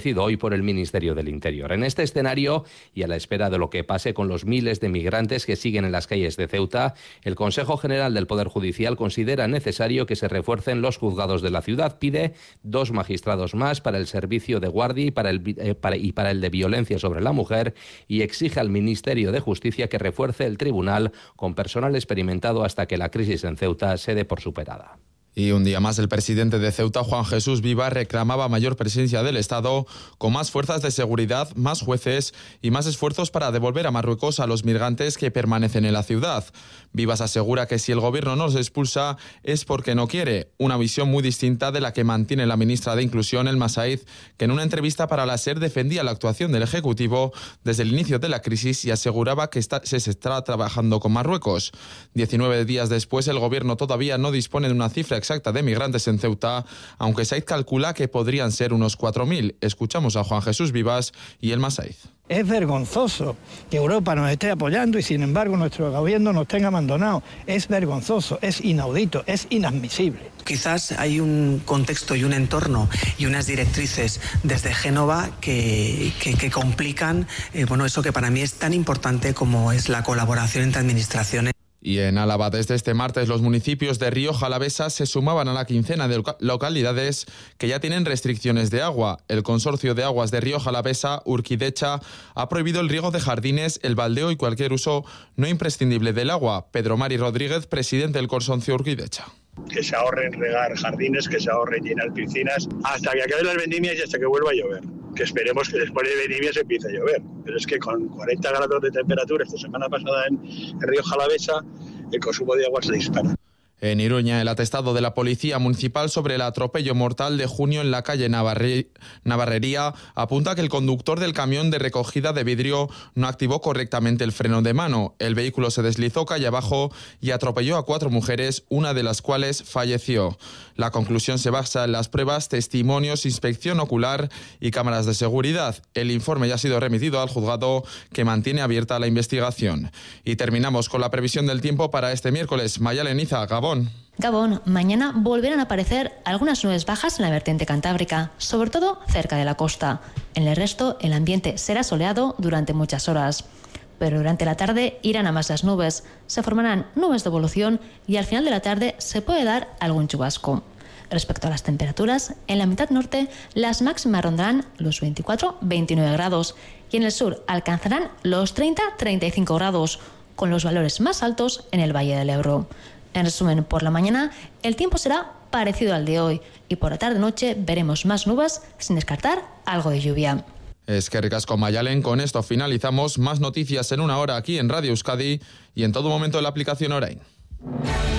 establecido hoy por el Ministerio del Interior. En este escenario y a la espera de lo que pase con los miles de migrantes que siguen en las calles de Ceuta, el Consejo General del Poder Judicial considera necesario que se refuercen los juzgados de la ciudad. Pide 2 magistrados más para el servicio de guardia y para el de violencia sobre la mujer, y exige al Ministerio de Justicia que refuerce el tribunal con personal experimentado hasta que la crisis en Ceuta se dé por superada. Y un día más el presidente de Ceuta, Juan Jesús Vivas, reclamaba mayor presencia del Estado, con más fuerzas de seguridad, más jueces y más esfuerzos para devolver a Marruecos a los migrantes que permanecen en la ciudad. Vivas asegura que si el gobierno no los expulsa es porque no quiere, una visión muy distinta de la que mantiene la ministra de Inclusión, Elma Saíz, que en una entrevista para la SER defendía la actuación del Ejecutivo desde el inicio de la crisis y aseguraba que se está trabajando con Marruecos. 19 días después, el gobierno todavía no dispone de una cifra exacta de migrantes en Ceuta, aunque Saíz calcula que podrían ser unos 4.000. Escuchamos a Juan Jesús Vivas y Elma Saíz. Es vergonzoso que Europa nos esté apoyando y sin embargo nuestro gobierno nos tenga abandonado. Es vergonzoso, es inaudito, es inadmisible. Quizás hay un contexto y un entorno y unas directrices desde Génova que complican eso que para mí es tan importante como es la colaboración entre administraciones. Y en Álava, desde este martes, los municipios de Rioja Alavesa se sumaban a la quincena de localidades que ya tienen restricciones de agua. El Consorcio de Aguas de Rioja Alavesa, Urquidecha, ha prohibido el riego de jardines, el baldeo y cualquier uso no imprescindible del agua. Pedro Mari Rodríguez, presidente del Consorcio Urquidecha. Que se ahorren regar jardines, que se ahorren llenar piscinas, hasta que acaben las vendimias y hasta que vuelva a llover. Que esperemos que después de vendimias empiece a llover. Pero es que con 40 grados de temperatura esta semana pasada en Rioja Alavesa, el consumo de agua se dispara. En Iruña, el atestado de la Policía Municipal sobre el atropello mortal de junio en la calle Navarrería apunta que el conductor del camión de recogida de vidrio no activó correctamente el freno de mano. El vehículo se deslizó calle abajo y atropelló a 4 mujeres, una de las cuales falleció. La conclusión se basa en las pruebas, testimonios, inspección ocular y cámaras de seguridad. El informe ya ha sido remitido al juzgado, que mantiene abierta la investigación. Y terminamos con la previsión del tiempo para este miércoles. Mayalen Iza, Gabón. Gabón, mañana volverán a aparecer algunas nubes bajas en la vertiente cantábrica, sobre todo cerca de la costa. En el resto, el ambiente será soleado durante muchas horas. Pero durante la tarde irán a más las nubes, se formarán nubes de evolución y al final de la tarde se puede dar algún chubasco. Respecto a las temperaturas, en la mitad norte las máximas rondarán los 24-29 grados y en el sur alcanzarán los 30-35 grados, con los valores más altos en el Valle del Ebro. En resumen, por la mañana el tiempo será parecido al de hoy y por la tarde-noche veremos más nubes sin descartar algo de lluvia. Eskerrik asko, Mayalen. Con esto finalizamos. Más noticias en una hora aquí en Radio Euskadi y en todo momento en la aplicación Orain.